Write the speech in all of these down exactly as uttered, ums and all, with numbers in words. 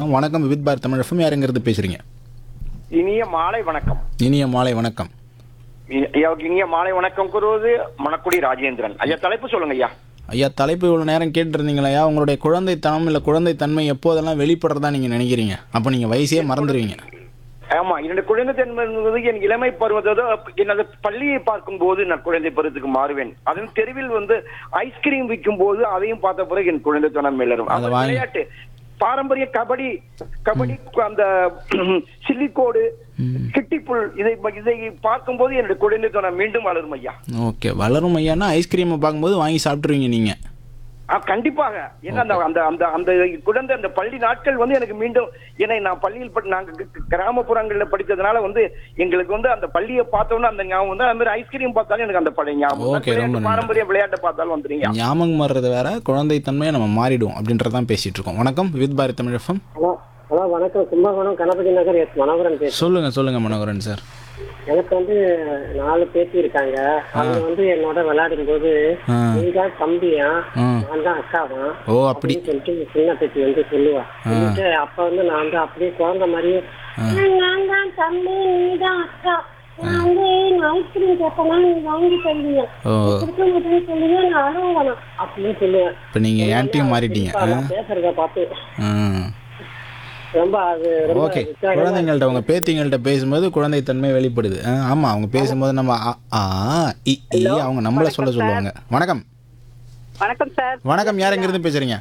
பேசலாம். வணக்கம் விவித் பாரதி தமிழ் எஃப்எம். யாருங்கிறது பேசுறீங்க? இனிய மாலை வணக்கம். இனிய மாலை வணக்கம். ஐயாவுக்கு இனிய மாலை வணக்கம் கூறுவது மணக்குடி ராஜேந்திரன். ஐயா தலைப்பு சொல்லுங்க ஐயா. ஐயா தலைப்பு இவ்வளோ நேரம் கேட்டுருந்தீங்களா ஐயா? உங்களுடைய குழந்தைத்தனம் இல்லை குழந்தைத்தன்மை எப்போதெல்லாம் வெளிப்படுறதா நீங்கள் நினைக்கிறீங்க? அப்போ நீங்கள் வயசே மறந்துடுவீங்க. ஆமா, என்னுடைய குழந்தை தன்மை என்பது என் இளமை பருவத்தோட எனது பள்ளியை பார்க்கும் போது நான் குழந்தை பருவத்துக்கு மாறுவேன். அதன் தெருவில் வந்து ஐஸ்கிரீம் விற்கும் போது அதையும் பார்த்த பிறகு என் குழந்தைத்தனம் மேலரும். அதை வாங்கி- விளையாட்டு பாரம்பரிய கபடி கபடி அந்த சில்லிக்கோடு கிட்டிப்புல் இதை இதை பார்க்கும்போது என்னுடைய குழந்தைத்தனம் மீண்டும் வளரும் ஐயா. ஓகே, வளரும் ஐயானா ஐஸ்கிரீமை பார்க்கும்போது வாங்கி சாப்பிட்ருவீங்க நீங்கள்? ஆ, கண்டிப்பாக. ஏன்னா அந்த அந்த அந்த அந்த குழந்தை அந்த பள்ளி நாட்கள் வந்து எனக்கு மீண்டும், ஏன்னா நான் பள்ளியில் படி நாங்க க- கிராமப்புறங்களில் படித்ததுனால வந்து எங்களுக்கு வந்து அந்த பள்ளியை பார்த்தோம்னா அந்த ஞாபகம் வந்து அந்த மாதிரி ஐஸ்கிரீம் பார்த்தாலும் எனக்கு அந்த பழைய ஞாபகம். ஓகே, ரொம்ப விளையாட்டு, நன்றி. பாரம்பரிய விளையாட்டை பார்த்தாலும் வந்துருங்க. ஞாபகம் வர்றது வேற, குழந்தைத்தன்மையை நம்ம மாறிடுவோம் அப்படின்றதான் பேசிட்டு இருக்கோம். வணக்கம் Vividh Bharathi Tamil FM. Hello hello வணக்கம். கும்பகோணம் கணபதி நகர் எஸ் மனோகரன் பேசுறேன். சொல்லுங்க சொல்லுங்க மனோகரன் சார். எனக்கு வந்து நாலு பேத்தி இருக்காங்க. அவங்க வந்து என்னோட விளையாடும் போது ஆ. நீ தான் தம்பியா, ஆ. நான் தான் அக்காவா ஓ அப்படி. அப்படின்னு சொல்லிட்டு சின்ன பேத்தி வந்து சொல்லுவா. சொல்லிட்டு அப்ப வந்து நான் வந்து அப்படியே குழந்தை மாதிரியே நான் தான் தம்பி, நீ தான் அக்கா, நான் வந்து ஐஸ்கிரீம் கேட்பேனா நீ வாங்கி தருவீங்க, ஓ கொடுக்க மாட்டேன்னு சொல்லுங்க, நான் அழுவேன் அப்படின்னு சொல்லுவேன். இப்போ நீங்கள் ஏன்ட்டியும் மாறிட்டீங்க. இப்ப நான் பேசுறத பார்த்து ஆ ரொம்ப அது ரொம்ப ஓகே, வித்தியாசமா குழந்தைங்கள்ட்ட உங்க பேத்திங்கள்ட்ட பேசும்போது குழந்தைத்தன்மை வெளிப்படுது. ஆ, ஆமா, அவங்க பேசும்போது நம்ம ஆ, ஆ இ ஈ அவங்க நம்மள சொல்ல சொல்லுவாங்க. வணக்கம். வணக்கம் சார். வணக்கம், யார் எங்கிருந்து பேசுறீங்க?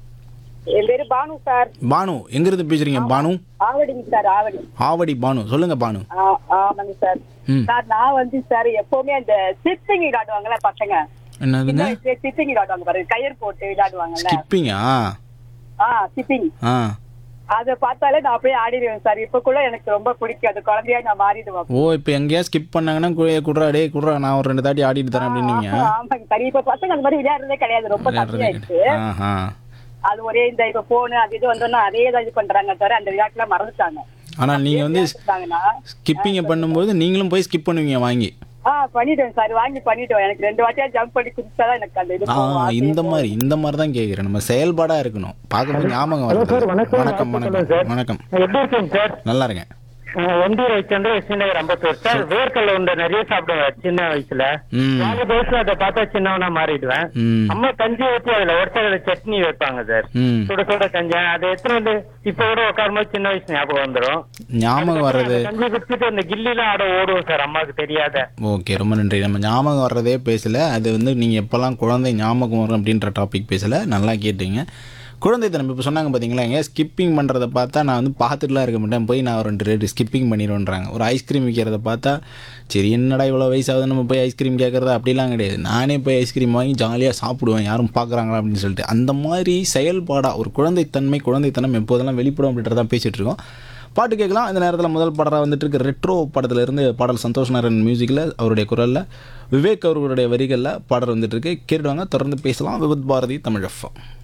என் பேரு பானு சார். பானு, எங்கிருந்து பேசுறீங்க? பானு ஆவடிங்க சார். ஆவடி. ஆவடி பானு, சொல்லுங்க பானு. ஆ, ஆமாங்க சார். ம். சார் நான் வந்து சார் எப்பவுமே அந்த சிப்பிங் விளையாடுவாங்கல்ல பசங்க, சின்ன என்னதுங்க? வயசுல சிப்பிங் விளையாடுவாங்க பாருங்க, கயிறு போட்டு விளையாடுவாங்கல்ல. ஸ்கிப்பிங்கா? ஆ, சிப்பிங். ஆ அதை பார்த்தாலே நான் அப்படியே ஆடிடுவேன் சார். இப்ப கூட எனக்கு ரொம்ப பிடிக்கும். அது குழந்தையா நான் மாறிடுவேன். ஓ, இப்போ எங்கேயா ஸ்கிப் பண்ணாங்கன்னா கு- குட்றா டே குட்றா, நான் ஒரு ரெண்டு தாட்டி ஆடிட்டு தரேன் அப்படின்னீங்க. ஆ, ஆமாங்க சார். இப்ப பசங்க அந்த மாதிரி விளையாடுறதே கிடையாது, ரொம்ப விளையாடுறது கம்மியாயிடுச்சு. கிடையாது. ஆஹா. அது ஒரே இந்த இப்ப போனு அது இது வந்தோன்னா அதே தான் இது பண்றாங்க தவிர அந்த விளையாட்டுல மறந்துட்டாங்க. ஆனால் நீங்கள் வந்து விளையாட்டுட்டாங்கன்னா, ஸ்கிப்பிங்கை பண்ணும்போது நீங்களும் போய் ஸ்கிப் பண்ணுவீங்க வாங்கி. ஆ பண்ணிடுவேன் சார். வாங்கி பண்ணிடுவேன். எனக்கு ரெண்டு வாட்டியா ஜம்ப் பண்ணி குதிச்சாதான் எனக்கு அந்த இது ஆ போகும். ஆசை இந்த இருக்கும். மாதிரி இந்த மாதிரி தான் கேட்குறேன். நம்ம செயல்பாடாக இருக்கணும். பார்க்கும்போது ஞாபகம் ஹலோ வருது. சார், வணக்கம். வணக்கம் வணக்கம் சார். வணக்கம். எப்படி இருக்கீங்க சார்? நல்லா இருக்கேன். Empty Ravichandra எஸ்நகர் Ambattur sir. வேர்க்கல்ல உண்டை நிறைய சாப்பிடுவேன் சின்ன வயசுல. ம் நாலு வயசுல அதை பார்த்தா சின்னவனா மாறிடுவேன். ம் அம்மா கஞ்சி ஊற்றி அதுல ஒருத்தர சட்னி வைப்பாங்க சார். ம் சுட சுட கஞ்சி அதை எத்தனை வந்து இப்ப கூட உட்காரும்போது சின்ன வயசு ஞாபகம் வந்துடும். ஞாபகம் வர்றது. கஞ்சி குடிச்சிட்டு அந்த கில்லிலாம் ஆட ஓடுவோம் சார், அம்மாவுக்கு தெரியாத. ஓகே, ரொம்ப நன்றி. நம்ம ஞாபகம் வர்றதே பேசல. அது வந்து நீங்கள் எப்போல்லாம் குழந்தை ஞாபகம் வரும் அப்படின்ற டாபிக் பேசல. நல்லா கேட்டீங்க. குழந்தைத்தனம் இப்போ சொன்னாங்க பார்த்தீங்களா, எங்கே ஸ்கிப்பிங் பண்ணுறத பார்த்தா நான் வந்து பார்த்துட்டுலாம் இருக்க மாட்டேன், போய் நான் ரெண்டு ரெண்டு ஸ்கிப்பிங் பண்ணிடுவேன்றாங்க. ஒரு ஐஸ்கிரீம் விற்கிறத பார்த்தா சரி என்னடா இவ்வளோ வயசாகுது நம்ம போய் ஐஸ்கிரீம் கேட்குறதா, அப்படிலாம் கிடையாது. நானே போய் ஐஸ்கிரீம் வாங்கி ஜாலியாக சாப்பிடுவேன், யாரும் பார்க்குறாங்களா அப்படின்னு சொல்லிட்டு. அந்த மாதிரி செயல்பாடாக ஒரு குழந்தைத்தன்மை குழந்தைத்தனம் எப்போதெல்லாம் வெளிப்படும் அப்படின்றதான் பேசிகிட்டு இருக்கோம். பாட்டு கேட்கலாம். இந்த நேரத்தில் முதல் பாடலாக வந்துட்டு இருக்க ரெட்ரோ படத்தில் இருந்து பாடல் சந்தோஷ் நாராயணன் மியூசிக்கில் அவருடைய குரலில் விவேக் அவர்களுடைய வரிகளில் பாடல் வந்துட்டு இருக்கு. கேட்டுவாங்க. தொடர்ந்து பேசலாம். விவித் பாரதி தமிழ் எஃப்எம்.